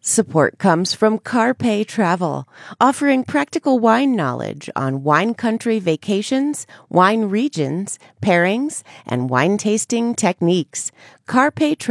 Support comes from Carpe Travel, offering practical wine knowledge on wine country vacations, wine regions, pairings, and wine tasting techniques. Carpe